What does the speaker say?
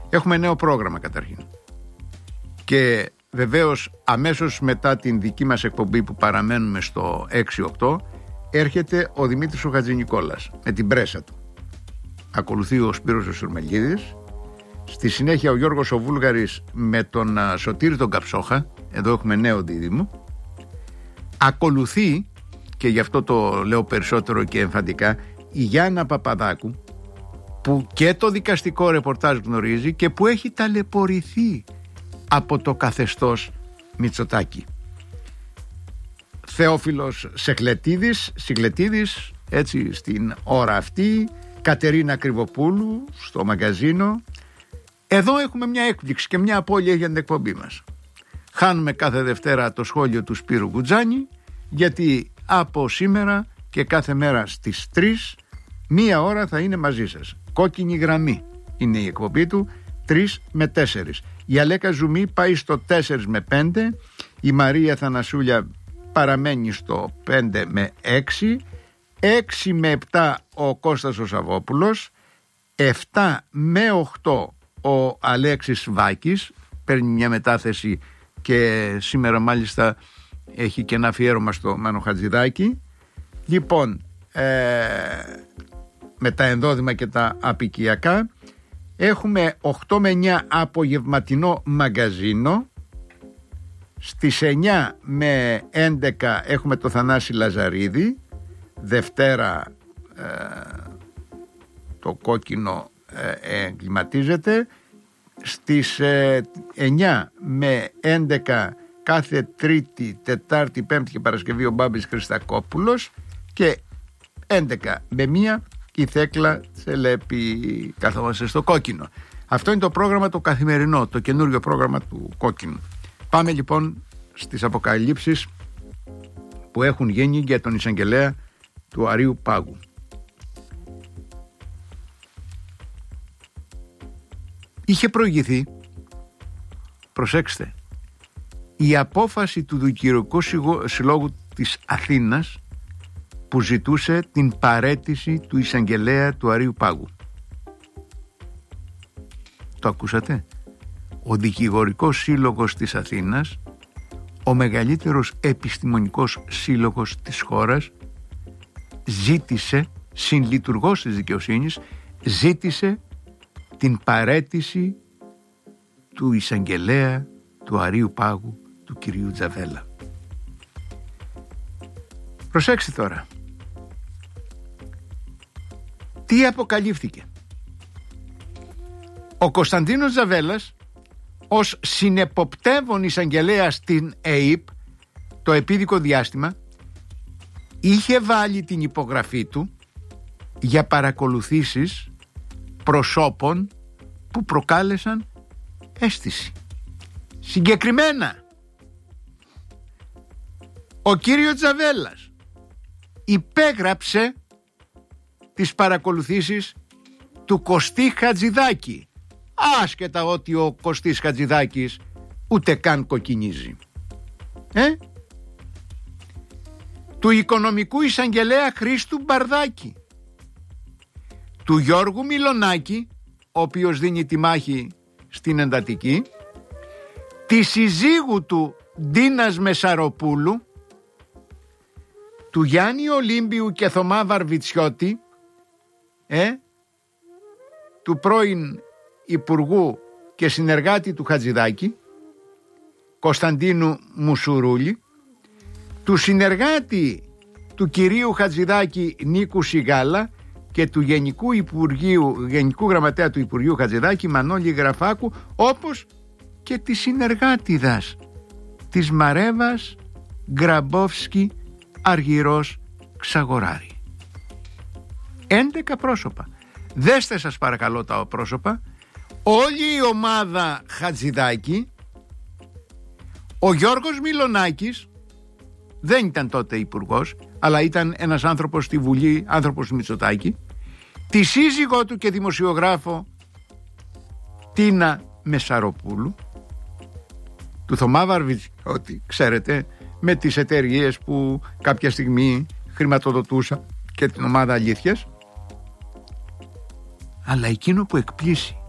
Έχουμε νέο πρόγραμμα καταρχήν. Και βεβαίως αμέσως μετά την δική μας εκπομπή που παραμένουμε στο 6-8 έρχεται ο Δημήτρης ο Χατζηνικόλας με την πρέσα του. Ακολουθεί ο Σπύρος ο Σουρμελίδης. Στη συνέχεια ο Γιώργος ο Βούλγαρης με τον Σωτήρη τον Καψόχα. Εδώ έχουμε νέο δίδυμο. Ακολουθεί, και γι' αυτό το λέω περισσότερο και εμφαντικά, η Γιάννα Παπαδάκου, που και το δικαστικό ρεπορτάζ γνωρίζει και που έχει ταλαιπωρηθεί από το καθεστώς Μητσοτάκη. Θεόφιλος Σιγλετίδης, έτσι στην ώρα αυτή, Κατερίνα Κρυβοπούλου στο μαγκαζίνο. Εδώ έχουμε μια έκπληξη και μια απώλεια για την εκπομπή μας. Χάνουμε κάθε Δευτέρα το σχόλιο του Σπύρου Γκουτζάνη, γιατί από σήμερα και κάθε μέρα στις 3 μία ώρα θα είναι μαζί σας. Κόκκινη γραμμή είναι η εκπομπή του, 3 με 4. Η Αλέκα Ζουμή πάει στο 4 με 5, η Μαρία Θανασούλια παραμένει στο 5 με 6, 6 με 7 ο Κώστας ο Σαββόπουλος, 7 με 8 ο Αλέξης Βάκης, παίρνει μια μετάθεση και σήμερα μάλιστα έχει και ένα αφιέρωμα στο Μάνο Χατζηδάκη. Λοιπόν, με τα ενδόδημα και τα απικιακά έχουμε 8 με 9 απογευματινό μαγκαζίνο. Στις 9 με 11 έχουμε το Θανάση Λαζαρίδη. Δευτέρα το κόκκινο εγκληματίζεται. Στις 9 με 11 κάθε Τρίτη, Τετάρτη, Πέμπτη και Παρασκευή ο Μπάμπης Χριστακόπουλος, και 11 με 1 η Θέκλα Τσελέπη. Καθόμαστε στο κόκκινο. Αυτό είναι το πρόγραμμα το καθημερινό, το καινούριο πρόγραμμα του κόκκινου. Πάμε λοιπόν στις αποκαλύψεις που έχουν γίνει για τον εισαγγελέα του Αρείου Πάγου. Είχε προηγηθεί, προσέξτε, η απόφαση του Δικηγορικού Συλλόγου της Αθήνας που ζητούσε την παραίτηση του εισαγγελέα του Αρείου Πάγου. Το ακούσατε? Ο Δικηγορικός Σύλλογος της Αθήνας, ο μεγαλύτερος επιστημονικός σύλλογος της χώρας, ζήτησε, συνλειτουργός της δικαιοσύνης, ζήτησε την παραίτηση του εισαγγελέα του Αρείου Πάγου, του κυρίου Τζαβέλα. Προσέξτε τώρα. Τι αποκαλύφθηκε? Ο Κωνσταντίνος Τζαβέλας, ως συνεποπτεύων εισαγγελέας στην ΕΥΠ το επίδικο διάστημα, είχε βάλει την υπογραφή του για παρακολουθήσεις προσώπων που προκάλεσαν αίσθηση. Συγκεκριμένα, ο κύριος Τζαβέλας υπέγραψε τις παρακολουθήσεις του Κωστή Χατζηδάκη, άσχετα ότι ο Κωστής Χατζηδάκης ούτε καν κοκκινίζει. Του οικονομικού εισαγγελέα Χρήστου Μπαρδάκη, του Γιώργου Μιλονάκη, ο οποίος δίνει τη μάχη στην εντατική, τη συζύγου του Ντίνας Μεσαροπούλου, του Γιάννη Ολύμπιου και Θωμά Βαρβιτσιώτη, του πρώην Υπουργού και συνεργάτη του Χατζηδάκη, Κωνσταντίνου Μουσουρούλη, του συνεργάτη του κυρίου Χατζηδάκη Νίκου Σιγάλα και του Γενικού Γραμματέα του Υπουργείου Χατζηδάκη Μανώλη Γραφάκου, όπως και της συνεργάτιδας της Μαρέβας Γκραμπόφσκι Αργυρός Ξαγοράρη. 11 πρόσωπα. Δέστε σας παρακαλώ τα πρόσωπα. Όλη η ομάδα Χατζηδάκη. Ο Γιώργος Μιλονάκης δεν ήταν τότε υπουργός, αλλά ήταν ένας άνθρωπος στη Βουλή, άνθρωπος του Μητσοτάκη. Τη σύζυγό του και δημοσιογράφο Τίνα Μεσαροπούλου, του Θωμά Βαρβιτσιώτη, ξέρετε, με τις εταιρείες που κάποια στιγμή χρηματοδοτούσα και την ομάδα Αλήθειας. Αλλά εκείνο που εκπλήσει